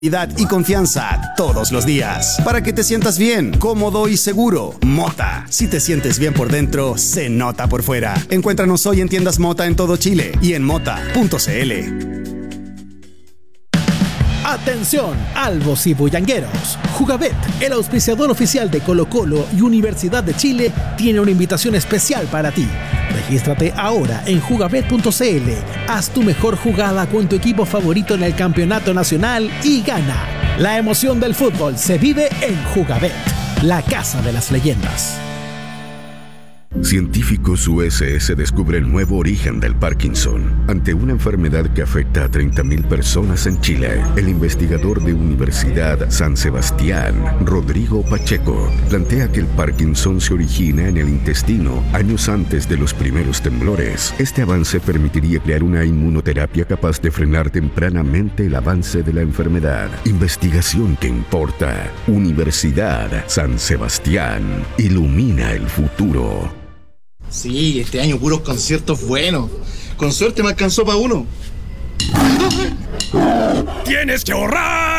Y confianza todos los días para que te sientas bien, cómodo y seguro. Mota, si te sientes bien por dentro, se nota por fuera. Encuéntranos hoy en tiendas Mota en todo Chile y en mota.cl. Atención, albos y bullangueros. Jugabet, el auspiciador oficial de Colo-Colo y Universidad de Chile, tiene una invitación especial para ti. Regístrate ahora en jugabet.cl. Haz tu mejor jugada con tu equipo favorito en el campeonato nacional y gana. La emoción del fútbol se vive en Jugabet, la casa de las leyendas. Científicos USS descubre el nuevo origen del Parkinson. Ante una enfermedad que afecta a 30.000 personas en Chile, el investigador de Universidad San Sebastián, Rodrigo Pacheco, plantea que el Parkinson se origina en el intestino años antes de los primeros temblores. Este avance permitiría crear una inmunoterapia capaz de frenar tempranamente el avance de la enfermedad. Investigación que importa. Universidad San Sebastián. Ilumina el futuro. Sí, este año puros conciertos buenos. Con suerte me alcanzó para uno. ¡Tienes que ahorrar!